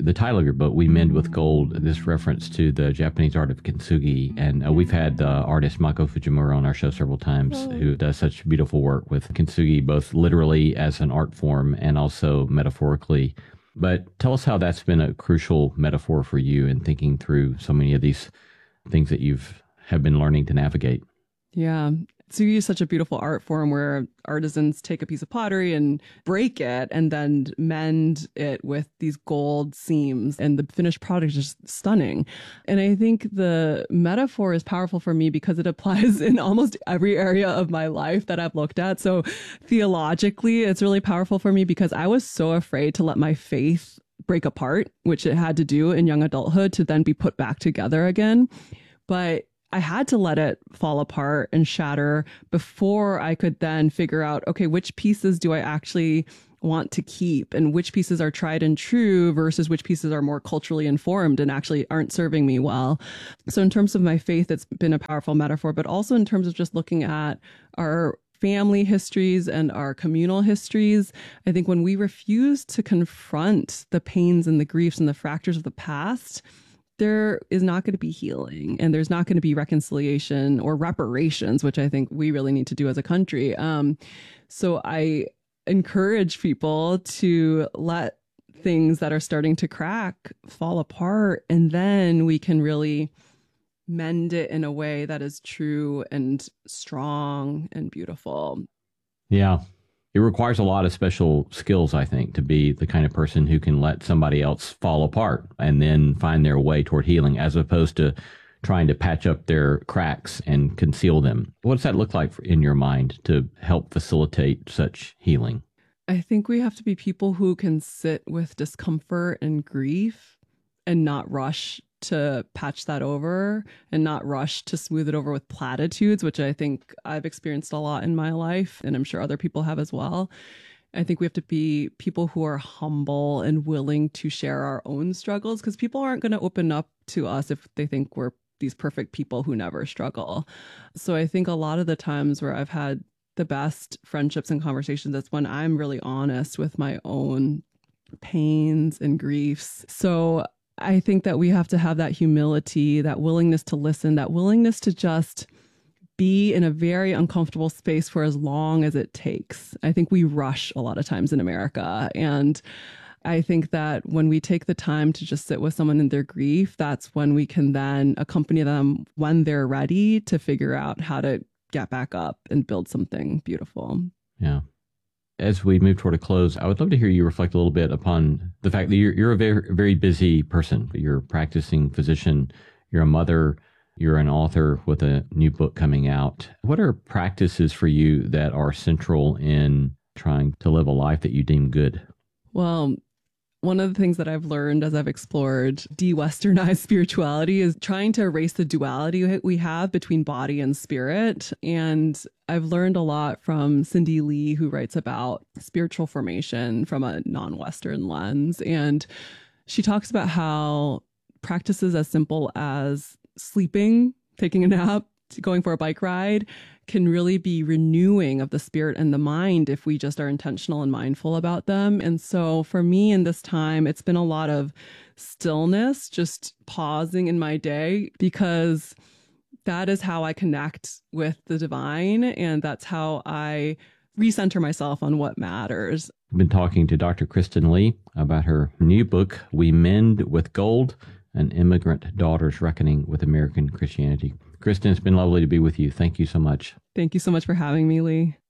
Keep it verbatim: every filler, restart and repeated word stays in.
the title of your book, We Mend with Gold, this reference to the Japanese art of kintsugi. And uh, we've had uh, artist Mako Fujimura on our show several times, oh. who does such beautiful work with kintsugi, both literally as an art form and also metaphorically. But tell us how that's been a crucial metaphor for you in thinking through so many of these things that you've have been learning to navigate. Yeah. Kintsugi is such a beautiful art form where artisans take a piece of pottery and break it and then mend it with these gold seams. And the finished product is just stunning. And I think the metaphor is powerful for me because it applies in almost every area of my life that I've looked at. So theologically, it's really powerful for me because I was so afraid to let my faith break apart, which it had to do in young adulthood to then be put back together again. But I had to let it fall apart and shatter before I could then figure out, okay, which pieces do I actually want to keep and which pieces are tried and true versus which pieces are more culturally informed and actually aren't serving me well. So in terms of my faith, it's been a powerful metaphor, but also in terms of just looking at our family histories and our communal histories. I think when we refuse to confront the pains and the griefs and the fractures of the past, there is not going to be healing and there's not going to be reconciliation or reparations, which I think we really need to do as a country. Um, so I encourage people to let things that are starting to crack fall apart, and then we can really mend it in a way that is true and strong and beautiful. Yeah. It requires a lot of special skills, I think, to be the kind of person who can let somebody else fall apart and then find their way toward healing, as opposed to trying to patch up their cracks and conceal them. What does that look like in your mind to help facilitate such healing? I think we have to be people who can sit with discomfort and grief and not rush to patch that over and not rush to smooth it over with platitudes, which I think I've experienced a lot in my life, and I'm sure other people have as well. I think we have to be people who are humble and willing to share our own struggles, because people aren't going to open up to us if they think we're these perfect people who never struggle. So I think a lot of the times where I've had the best friendships and conversations, that's when I'm really honest with my own pains and griefs. So I think that we have to have that humility, that willingness to listen, that willingness to just be in a very uncomfortable space for as long as it takes. I think we rush a lot of times in America. And I think that when we take the time to just sit with someone in their grief, that's when we can then accompany them when they're ready to figure out how to get back up and build something beautiful. Yeah. As we move toward a close, I would love to hear you reflect a little bit upon the fact that you're, you're a very, very busy person. You're a practicing physician, you're a mother, you're an author with a new book coming out. What are practices for you that are central in trying to live a life that you deem good? Well, one of the things that I've learned as I've explored de-Westernized spirituality is trying to erase the duality we have between body and spirit. And I've learned a lot from Cindy Lee, who writes about spiritual formation from a non-Western lens. And she talks about how practices as simple as sleeping, taking a nap, going for a bike ride can really be renewing of the spirit and the mind if we just are intentional and mindful about them. And so for me in this time, it's been a lot of stillness, just pausing in my day, because that is how I connect with the divine. And that's how I recenter myself on what matters. I've been talking to Doctor Kristen Lee about her new book, We Mend with Gold, An Immigrant Daughter's Reckoning with American Christianity. Kristen, it's been lovely to be with you. Thank you so much. Thank you so much for having me, Lee.